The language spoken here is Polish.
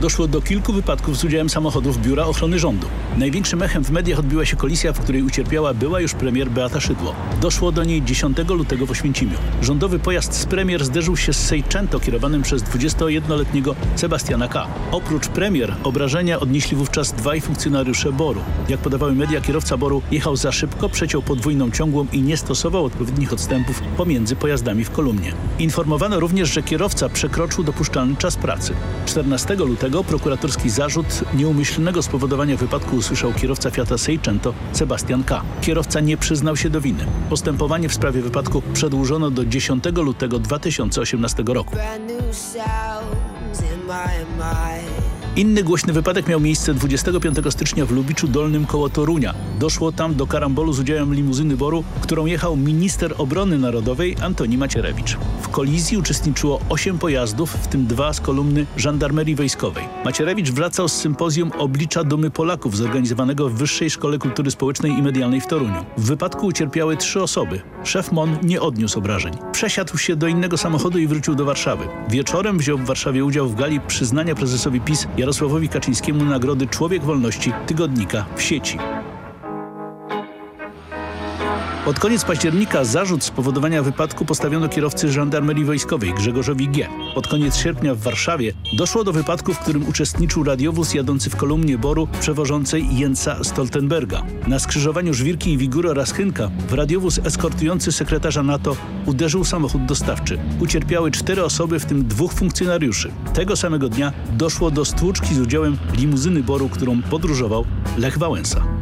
Doszło do kilku wypadków z udziałem samochodów Biura Ochrony Rządu. Największym echem w mediach odbiła się kolizja, w której ucierpiała była już premier Beata Szydło. Doszło do niej 10 lutego w Oświęcimiu. Rządowy pojazd z premier zderzył się z Seicento kierowanym przez 21-letniego Sebastiana K. Oprócz premier obrażenia odnieśli wówczas dwaj funkcjonariusze BOR-u. Jak podawały media, kierowca BOR-u jechał za szybko, przeciął podwójną ciągłą i nie stosował odpowiednich odstępów pomiędzy pojazdami w kolumnie. Informowano również, że kierowca przekroczył dopuszczalny czas pracy. 14 lutego prokuratorski zarzut nieumyślnego spowodowania wypadku usłyszał kierowca Fiata Seicento Sebastian K. Kierowca nie przyznał się do winy. Postępowanie w sprawie wypadku przedłużono do 10 lutego 2018 roku. Inny głośny wypadek miał miejsce 25 stycznia w Lubiczu Dolnym koło Torunia. Doszło tam do karambolu z udziałem limuzyny BOR-u, którą jechał minister obrony narodowej Antoni Macierewicz. W kolizji uczestniczyło 8 pojazdów, w tym 2 z kolumny Żandarmerii Wojskowej. Macierewicz wracał z sympozjum Oblicza Dumy Polaków zorganizowanego w Wyższej Szkole Kultury Społecznej i Medialnej w Toruniu. W wypadku ucierpiały 3 osoby. Szef MON nie odniósł obrażeń. Przesiadł się do innego samochodu i wrócił do Warszawy. Wieczorem wziął w Warszawie udział w gali przyznania prezesowi PiS Jarosławowi Kaczyńskiemu nagrody Człowiek Wolności tygodnika w sieci. Pod koniec października zarzut spowodowania wypadku postawiono kierowcy Żandarmerii Wojskowej Grzegorzowi G. Pod koniec sierpnia w Warszawie doszło do wypadku, w którym uczestniczył radiowóz jadący w kolumnie BOR-u przewożącej Jensa Stoltenberga. Na skrzyżowaniu Żwirki i Wigury oraz Chynka w radiowóz eskortujący sekretarza NATO uderzył samochód dostawczy. Ucierpiały 4 osoby, w tym 2 funkcjonariuszy. Tego samego dnia doszło do stłuczki z udziałem limuzyny BOR-u, którą podróżował Lech Wałęsa.